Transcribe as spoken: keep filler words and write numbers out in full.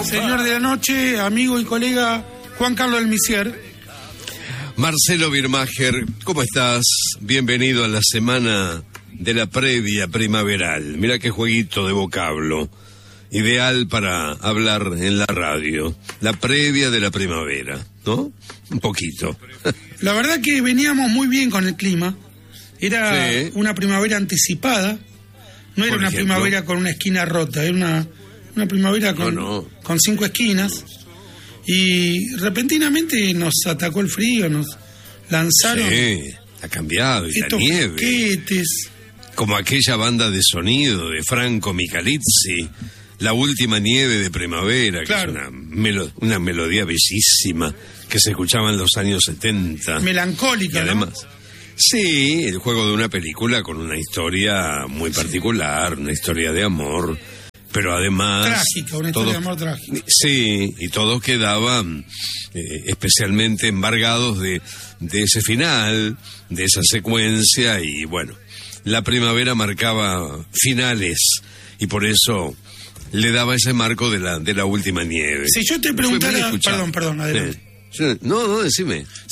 Señor de la noche, amigo y colega Juan Carlos Almisier. Marcelo Birmacher, ¿cómo estás? Bienvenido a la semana de la previa primaveral. Mira qué jueguito de vocablo. Ideal para hablar en la radio. La previa de la primavera, ¿no? Un poquito. La verdad que veníamos muy bien con el clima. Era sí. una primavera anticipada. No era Por una ejemplo. primavera con una esquina rota, era una, una primavera con, no, no. con cinco esquinas. Y repentinamente nos atacó el frío, nos lanzaron... Sí, ha cambiado, y la nieve. Paquetes. Como aquella banda de sonido de Franco Michalizzi, La Última Nieve de Primavera, claro. que es una, melo, una melodía bellísima que se escuchaba en los años setenta. Melancólica, y además, ¿no? Sí, el juego de una película con una historia muy particular, sí. una historia de amor, pero además... Trágica, una historia todos, de amor trágica. Sí, y todos quedaban eh, especialmente embargados de, de ese final, de esa secuencia, y bueno, la primavera marcaba finales, y por eso le daba ese marco de la, de la última nieve. Si yo te preguntara... Perdón, perdón, adelante. Sí. No, no, decime.